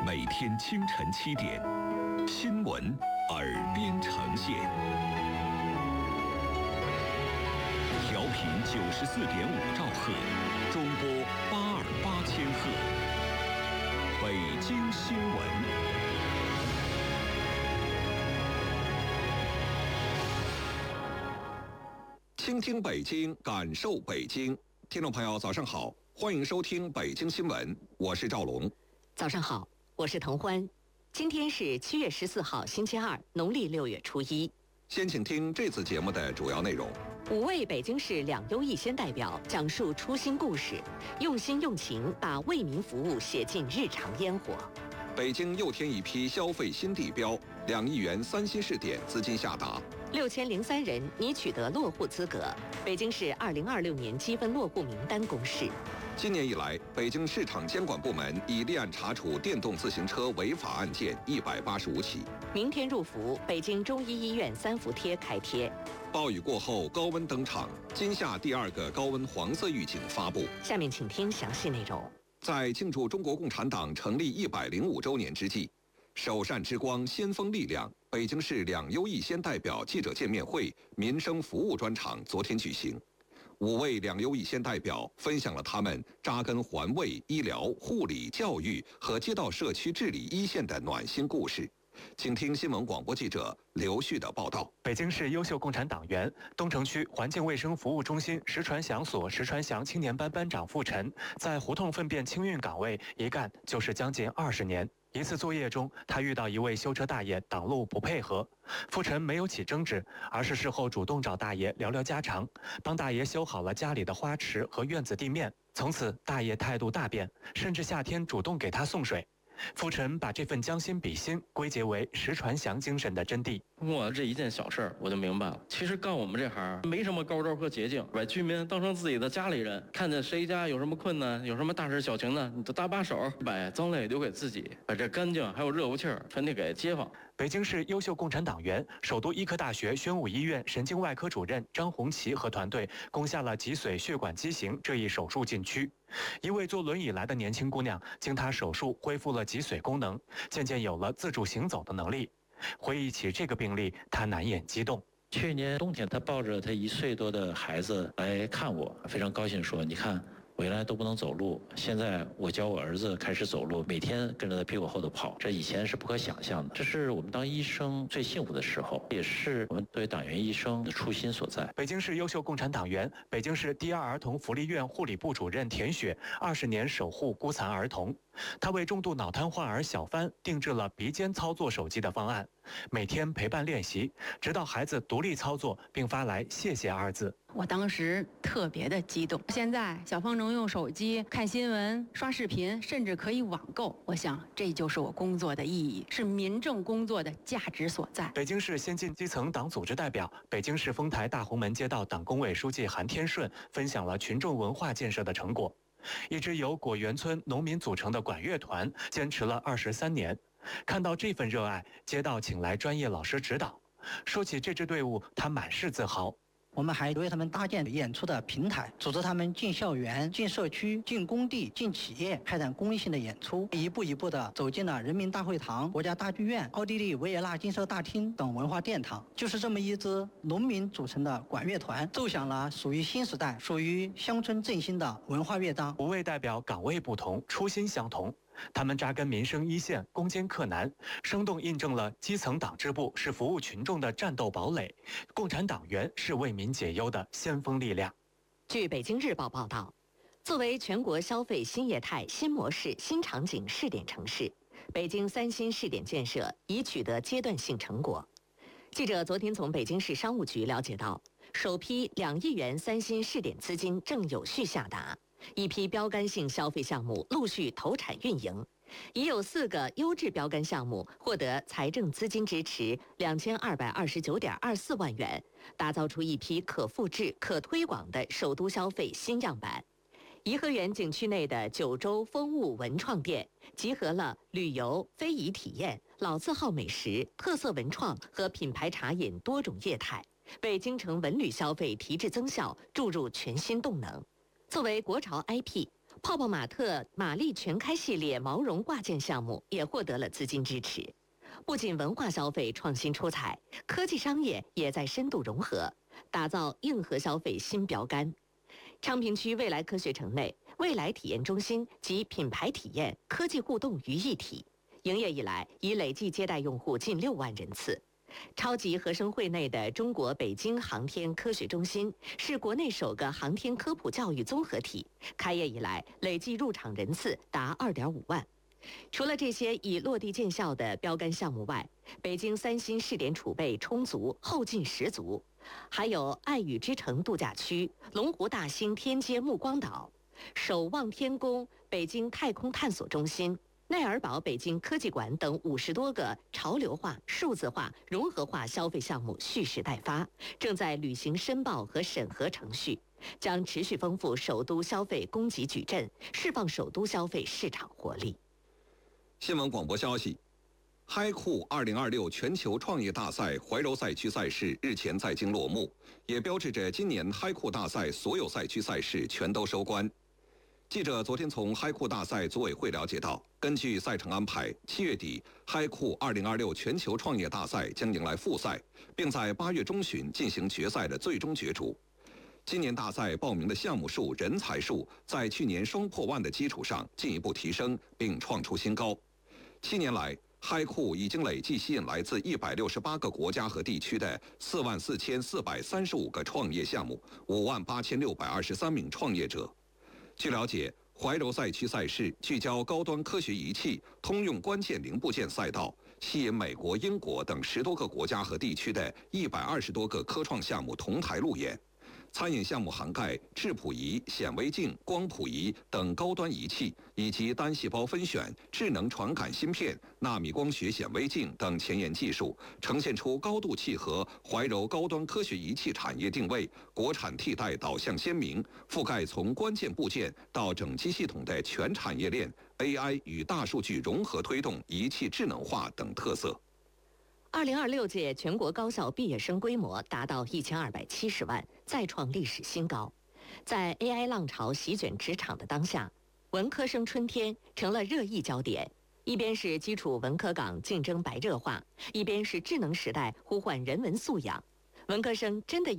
每天清晨7点，新闻耳边呈现。调频94.5兆赫，中波828千赫。北京新闻。倾听北京，感受北京。听众朋友，早上好，欢迎收听北京新闻，我是赵龙。 早上好，我是滕欢。今天是7月14号，星期二，农历6月初1。 先请听这次节目的主要内容 ：5位北京市2优1先代表讲述初心故事，用心用情把为民服务写进日常烟火。 北京又添一批消费新地标，2亿元3新试点资金下达。 6003人拟取得落户资格，北京市2026年积分落户名单公示。 今年以来，北京市场监管部门已立案查处电动自行车违法案件185起。 明天入伏，北京中医医院3伏贴开贴。 暴雨过后，高温登场，今夏第2个高温黄色预警发布。 下面请听详细内容。 在庆祝中国共产党成立105周年之际，首善之光，先锋力量北京市2优1先代表记者见面会民生服务专场昨天举行。5位2优1先代表分享了他们扎根环卫、医疗、护理、教育和街道社区治理一线的暖心故事。请听新闻广播记者刘旭的报道。 北京市优秀共产党员、东城区环境卫生服务中心石传祥所石传祥青年班班长付晨，在胡同粪便清运岗位一干就是将近20年。一次作业中，他遇到一位修车大爷挡路不配合，付晨没有起争执，而是事后主动找大爷聊聊家常，帮大爷修好了家里的花池和院子地面。从此，大爷态度大变，甚至夏天主动给他送水。付晨把这份将心比心归结为石传祥精神的真谛。 我这一件小事儿，我就明白了。其实干我们这行没什么高招和捷径，把居民当成自己的家里人，看见谁家有什么困难，有什么大事小情呢，你就搭把手，把脏累留给自己，把这干净还有热乎气儿传递给街坊。 北京市优秀共产党员、首都医科大学宣武医院神经外科主任张红旗和团队攻下了脊髓血管畸形这一手术禁区。一位坐轮椅来的年轻姑娘，经她手术恢复了脊髓功能，渐渐有了自主行走的能力。回忆起这个病例，她难掩激动。 去年冬天，她抱着她1岁多的孩子来看我，非常高兴说：“你看，我原来都不能走路，现在我教我儿子开始走路，每天跟着他屁股后头跑，这以前是不可想象的。这是我们当医生最幸福的时候，也是我们作为党员医生的初心所在。” 北京市优秀共产党员、北京市第2儿童福利院护理部主任田雪20年守护孤残儿童。他为重度脑瘫患儿小帆定制了鼻尖操作手机的方案，每天陪伴练习，直到孩子独立操作并发来谢谢2字。 我当时特别的激动。现在小芳能用手机看新闻、刷视频，甚至可以网购。我想这就是我工作的意义，是民政工作的价值所在。 北京市先进基层党组织代表、北京市丰台大红门街道党工委书记韩天顺分享了群众文化建设的成果。一支由果园村农民组成的管乐团坚持了23年，看到这份热爱，街道请来专业老师指导。说起这支队伍，他满是自豪。 我们还为他们搭建演出的平台，组织他们进校园、进社区、进工地、进企业，开展公益性的演出，一步一步地走进了人民大会堂、国家大剧院、奥地利维也纳金色大厅等文化殿堂。就是这么一支农民组成的管乐团，奏响了属于新时代、属于乡村振兴的文化乐章。 5位代表岗位不同，初心相同。他们扎根民生一线，攻坚克难，生动印证了基层党支部是服务群众的战斗堡垒，共产党员是为民解忧的先锋力量。 据北京日报报道，作为全国消费新业态、新模式、新场景试点城市，北京3新试点建设已取得阶段性成果。记者昨天从北京市商务局了解到，首批2亿元3新试点资金正有序下达。一批标杆性消费项目陆续投产运营，已有4个优质标杆项目获得财政资金支持2229.24万元，打造出一批可复制、可推广的首都消费新样板。颐和园景区内的九州风物文创店，集合了旅游、非遗体验、老字号美食、特色文创和品牌茶饮多种业态，为京城文旅消费提质增效注入全新动能。作为国潮 IP， 泡泡玛特玛丽全开系列毛绒挂件项目也获得了资金支持。不仅文化消费创新出彩，科技商业也在深度融合，打造硬核消费新标杆。昌平区未来科学城内，未来体验中心集品牌体验、科技互动于一体，营业以来已累计接待用户近6万人次。超级合生汇内的中国北京航天科学中心是国内首个航天科普教育综合体，开业以来累计入场人次达2.5万。除了这些已落地见效的标杆项目外，北京3星试点储备充足，后劲十足，还有爱与之城度假区、龙湖大兴天街目光岛、守望天宫北京太空探索中心、奈尔堡北京科技馆等50多个潮流化、数字化、融合化消费项目蓄势待发，正在履行申报和审核程序，将持续丰富首都消费供给矩阵，释放首都消费市场活力。 新闻广播消息，嗨酷2026全球创业大赛怀柔赛区赛事日前在京落幕，也标志着今年嗨酷大赛所有赛区赛事全都收官。记者昨天从嗨酷大赛组委会了解到，根据赛程安排，7月底嗨酷2026全球创业大赛将迎来复赛，并在8月中旬进行决赛的最终角逐。今年大赛报名的项目数、人才数在去年双破万的基础上进一步提升，并创出新高。7年来，嗨酷已经累计吸引来自168个国家和地区的44435个创业项目，58623名创业者。据了解，怀柔赛区赛事聚焦高端科学仪器、通用关键零部件赛道，吸引美国、英国等10多个国家和地区的120多个科创项目同台路演。参演项目涵盖质谱仪、显微镜、光谱仪等高端仪器，以及单细胞分选、智能传感芯片、纳米光学显微镜等前沿技术，呈现出高度契合怀柔高端科学仪器产业定位、国产替代导向鲜明，覆盖从关键部件到整机系统的全产业链， AI 与大数据融合推动仪器智能化等特色。 2026届全国高校毕业生规模达到1270万，再创历史新高。在 AI 浪潮席卷职场的当下，文科生春天成了热议焦点。一边是基础文科岗竞争白热化，一边是智能时代呼唤人文素养。文科生真的